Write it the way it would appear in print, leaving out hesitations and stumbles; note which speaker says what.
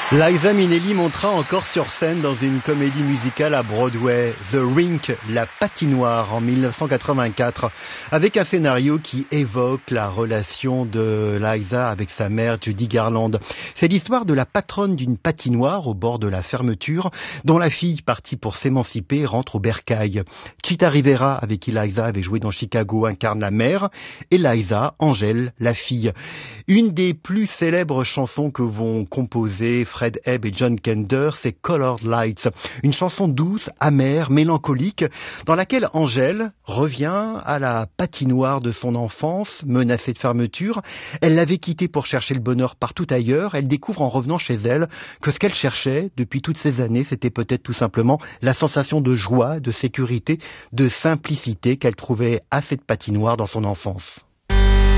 Speaker 1: Liza Minnelli montra encore sur scène dans une comédie musicale à Broadway, The Rink, la patinoire, en 1984, avec un scénario qui évoque la relation de Liza avec sa mère Judy Garland. C'est l'histoire de la patronne d'une patinoire au bord de la fermeture, dont la fille partie pour s'émanciper rentre au bercail. Chita Rivera, avec qui Liza avait joué dans Chicago, incarne la mère, et Liza, Angèle, la fille. Une des plus célèbres chansons que vont composer Fred Ebb et John Kander, c'est Colored Lights, une chanson douce, amère, mélancolique, dans laquelle Angèle revient à la patinoire de son enfance, menacée de fermeture. Elle l'avait quittée pour chercher le bonheur partout ailleurs. Elle découvre en revenant chez elle que ce qu'elle cherchait depuis toutes ces années, c'était peut-être tout simplement la sensation de joie, de sécurité, de simplicité qu'elle trouvait à cette patinoire dans son enfance.